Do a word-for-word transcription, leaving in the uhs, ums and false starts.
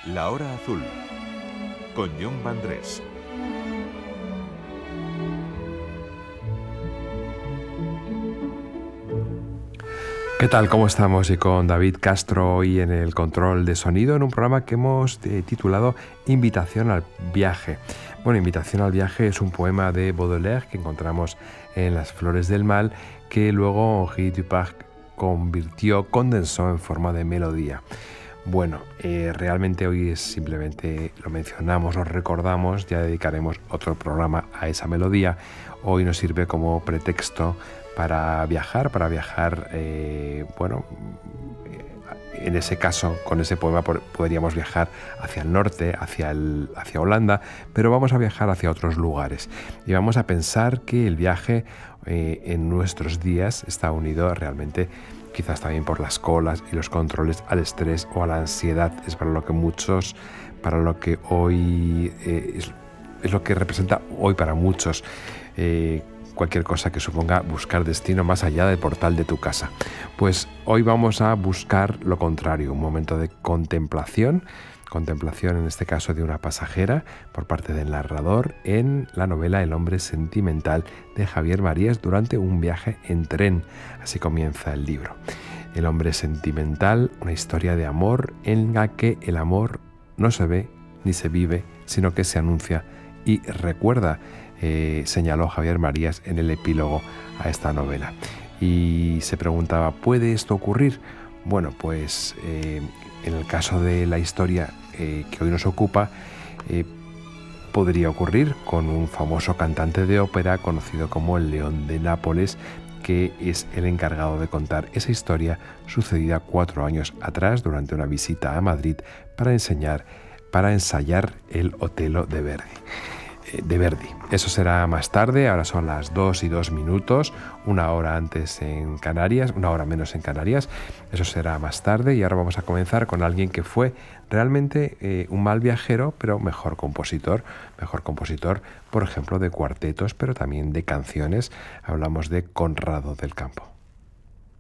La Hora Azul, con Jon Vandrés. ¿Qué tal? ¿Cómo estamos? Y con David Castro hoy en el control de sonido, en un programa que hemos eh, titulado Invitación al viaje. Bueno, Invitación al viaje es un poema de Baudelaire que encontramos en Las Flores del Mal, que luego Henri Duparc convirtió, condensó en forma de melodía. Bueno, eh, realmente hoy es simplemente lo mencionamos, lo recordamos, ya dedicaremos otro programa a esa melodía. Hoy nos sirve como pretexto para viajar, para viajar, eh, bueno, en ese caso, con ese poema podríamos viajar hacia el norte, hacia, el, hacia Holanda, pero vamos a viajar hacia otros lugares. Y vamos a pensar que el viaje eh, en nuestros días está unido realmente, quizás también por las colas y los controles, al estrés o a la ansiedad. Es para lo que muchos, para lo que hoy, eh, es, es lo que representa hoy para muchos. Eh, cualquier cosa que suponga buscar destino más allá del portal de tu casa. Pues hoy vamos a buscar lo contrario, un momento de contemplación, contemplación en este caso de una pasajera por parte del narrador en la novela El hombre sentimental de Javier Marías durante un viaje en tren. Así comienza el libro. El hombre sentimental, una historia de amor en la que el amor no se ve ni se vive, sino que se anuncia y recuerda. Eh, señaló Javier Marías en el epílogo a esta novela. Y se preguntaba, ¿puede esto ocurrir? Bueno, pues eh, en el caso de la historia eh, que hoy nos ocupa, eh, podría ocurrir con un famoso cantante de ópera conocido como el León de Nápoles, que es el encargado de contar esa historia sucedida cuatro años atrás durante una visita a Madrid para enseñar, para ensayar el Otelo de Verdi. de Verdi. Eso será más tarde, ahora son las dos y dos minutos, una hora antes en Canarias, una hora menos en Canarias, eso será más tarde y ahora vamos a comenzar con alguien que fue realmente eh, un mal viajero, pero mejor compositor, mejor compositor, por ejemplo, de cuartetos, pero también de canciones. Hablamos de Conrado del Campo.